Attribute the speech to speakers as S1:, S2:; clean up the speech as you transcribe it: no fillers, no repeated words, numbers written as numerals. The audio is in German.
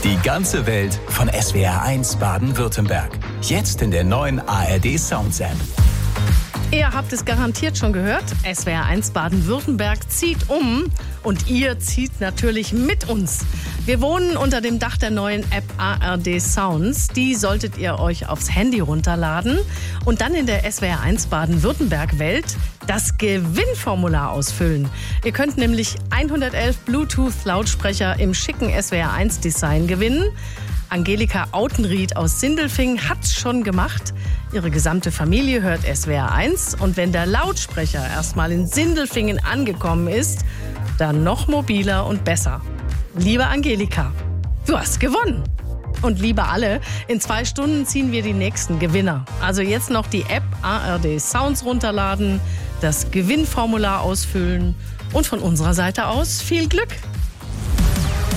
S1: Die ganze Welt von SWR1 Baden-Württemberg. Jetzt in der neuen ARD Sounds App.
S2: Ihr habt es garantiert schon gehört, SWR1 Baden-Württemberg zieht um und ihr zieht natürlich mit uns. Wir wohnen unter dem Dach der neuen App ARD Sounds. Die solltet ihr euch aufs Handy runterladen und dann in der SWR1 Baden-Württemberg-Welt das Gewinnformular ausfüllen. Ihr könnt nämlich 111 Bluetooth-Lautsprecher im schicken SWR1-Design gewinnen. Angelika Autenried aus Sindelfingen hat's schon gemacht. Ihre gesamte Familie hört SWR1 und wenn der Lautsprecher erstmal in Sindelfingen angekommen ist, dann noch mobiler und besser. Liebe Angelika, du hast gewonnen. Und liebe alle, in 2 Stunden ziehen wir die nächsten Gewinner. Also jetzt noch die App ARD Sounds runterladen, das Gewinnformular ausfüllen und von unserer Seite aus viel Glück.